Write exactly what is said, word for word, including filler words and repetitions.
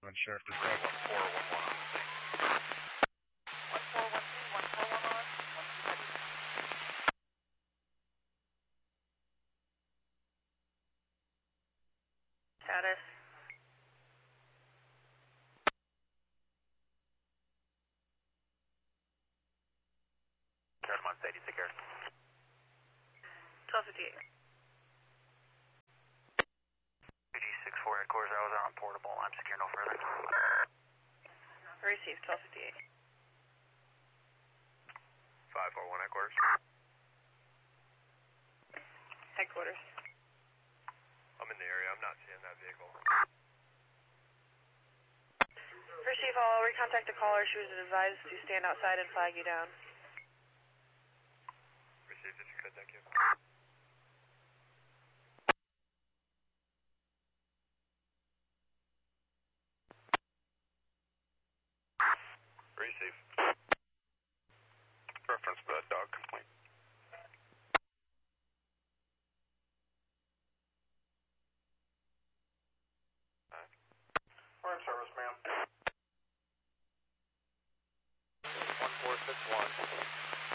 on Sheriff Dispatch. one four one one on the thing. one four one two, one four one one, one two ready. Status. Seven one eighty, take care. twelve fifty-eight. G six four headquarters, I was on portable. I'm secure, no further. Receive, twelve fifty-eight. five four one headquarters. Headquarters. I'm in the area, I'm not seeing that vehicle. Receive all, recontact the caller. She was advised to stand outside and flag you down. Received if you could, thank you. Receive.